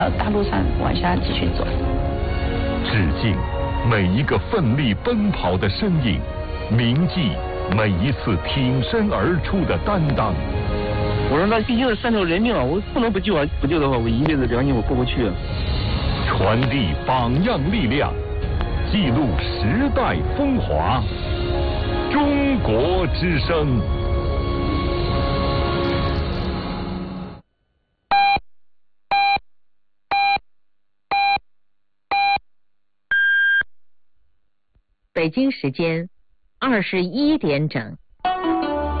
大路上往下继续走。 致敬每一个奋力奔跑的身影，铭记每一次挺身而出的担当。 我说那毕竟是3条人命啊，我不能不救啊！不救的话，我一辈子良心我过不去啊。 传递榜样力量，记录时代风华。中国之声。 北京时间21点整。